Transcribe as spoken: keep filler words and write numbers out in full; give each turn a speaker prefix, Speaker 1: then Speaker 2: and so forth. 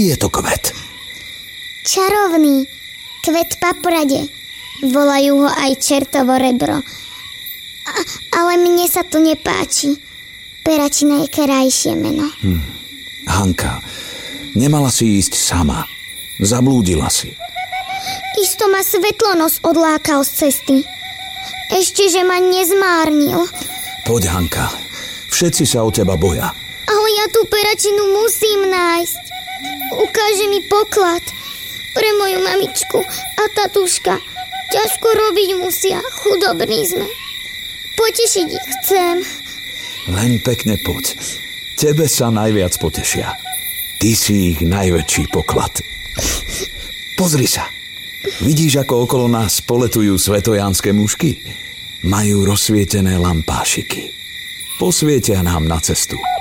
Speaker 1: je to kvet?
Speaker 2: Čarovný. Kvet paprade. Volajú ho aj čertovo rebro. A, ale mne sa to nepáči. Peračina je krajšie meno.
Speaker 1: Hm. Hanka, nemala si ísť sama. Zablúdila si.
Speaker 2: Isto ma svetlonos odlákal z cesty. Ešte, že ma nezmárnil.
Speaker 1: Poď, Hanka. Všetci sa o teba boja.
Speaker 2: Ale ja tú peračinu musím nájsť. Ukáže mi poklad. Pre moju mamičku a tatuška. Ťažko robiť musia. Chudobní sme. Potešiť ich chcem.
Speaker 1: Len pekne poď. Tebe sa najviac potešia. Ty si ich najväčší poklad. Pozri sa. Vidíš, ako okolo nás poletujú svetojánske mušky? Majú rozsvietené lampášiky. Posvietia nám na cestu.